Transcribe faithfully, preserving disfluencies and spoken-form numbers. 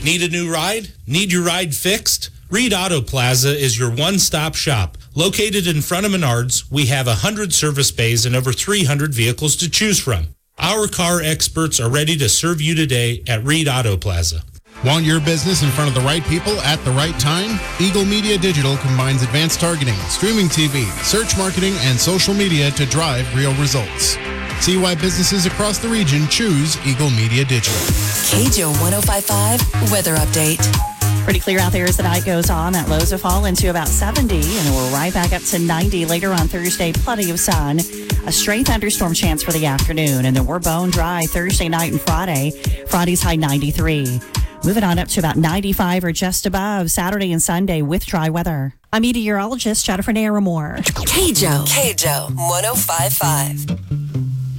Need a new ride? Need your ride fixed? Reed Auto Plaza is your one-stop shop. Located in front of Menards, we have one hundred service bays and over three hundred vehicles to choose from. Our car experts are ready to serve you today at Reed Auto Plaza. Want your business in front of the right people at the right time? Eagle Media Digital combines advanced targeting, streaming T V, search marketing, and social media to drive real results. See why businesses across the region choose Eagle Media Digital. K J O one oh five point five Weather Update. Pretty clear out there as the night goes on. That lows will fall into about seventy, and then we're right back up to ninety later on Thursday. Plenty of sun. A stray thunderstorm chance for the afternoon, and then we're bone dry Thursday night and Friday. Friday's high ninety-three. Moving on up to about ninety-five or just above Saturday and Sunday with dry weather. I'm meteorologist Jennifer Naramore. K J O. K J O one oh five point five.